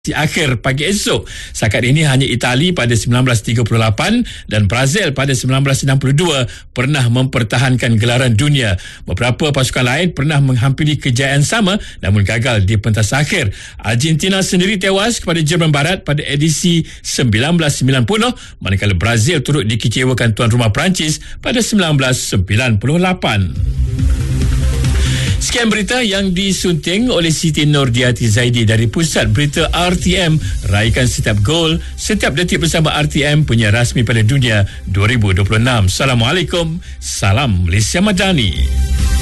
Di akhir pagi esok. Setakat ini hanya Itali pada 1938 dan Brazil pada 1962 pernah mempertahankan gelaran dunia. Beberapa pasukan lain pernah menghampiri kejayaan sama namun gagal di pentas akhir. Argentina sendiri tewas kepada Jerman Barat pada edisi 1990 manakala Brazil turut dikecewakan tuan rumah Perancis pada 1998. Sekian berita yang disunting oleh Siti Nordiati Zaidi dari Pusat Berita RTM. Raikan setiap gol, setiap detik bersama RTM, penyiar rasmi pada dunia 2026. Assalamualaikum. Salam Malaysia Madani.